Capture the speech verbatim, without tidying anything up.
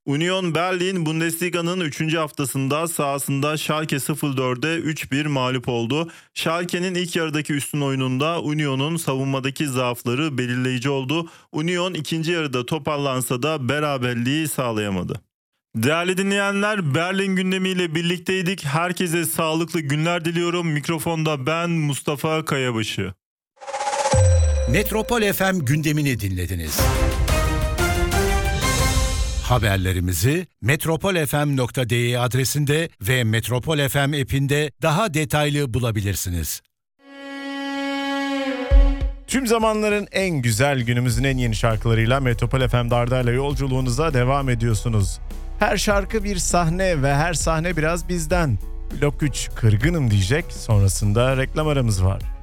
Union Berlin Bundesliga'nın üçüncü haftasında sahasında Schalke sıfır dörde üç bir mağlup oldu. Schalke'nin ilk yarıdaki üstün oyununda Union'un savunmadaki zaafları belirleyici oldu. Union ikinci yarıda toparlansa da beraberliği sağlayamadı. Değerli dinleyenler, Berlin gündemiyle birlikteydik. Herkese sağlıklı günler diliyorum. Mikrofonda ben Mustafa Kayabaşı. Metropol F M gündemini dinlediniz. Haberlerimizi metropol f m nokta d e adresinde ve Metropol F M app'inde daha detaylı bulabilirsiniz. Tüm zamanların en güzel, günümüzün en yeni şarkılarıyla Metropol F M Dardar'la yolculuğunuza devam ediyorsunuz. Her şarkı bir sahne ve her sahne biraz bizden. Blok üç kırgınım diyecek, sonrasında reklam aramız var.